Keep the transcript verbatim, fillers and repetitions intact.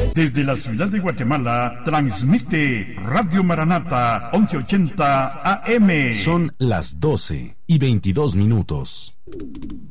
Desde la ciudad de Guatemala, transmite Radio Maranata once ochenta A M. Son las doce y veintidós minutos.